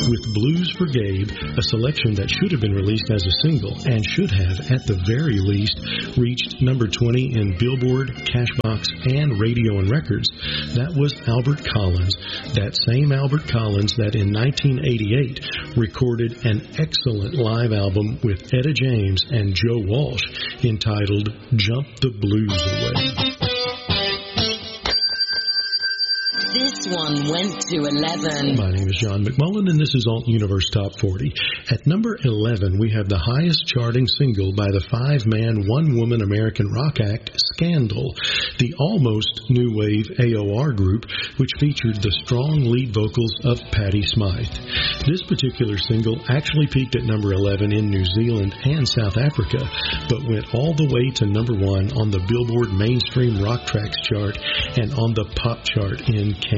with Blues for Gabe, a selection that should have been released as a single and should have, at the very least, reached number 20 in Billboard, Cashbox, and Radio and Records. That was Albert Collins, that same Albert Collins that in 1988 recorded an excellent live album with Etta James and Joe Walsh entitled Jump the Blues Away. This one went to 11. My name is John McMullen, and this is Alt Universe Top 40. At number 11, we have the highest charting single by the five-man, one-woman American rock act, Scandal, the almost new wave AOR group, which featured the strong lead vocals of Patti Smythe. This particular single actually peaked at number 11 in New Zealand and South Africa, but went all the way to number 1 on the Billboard Mainstream Rock Tracks chart and on the pop chart in Canada.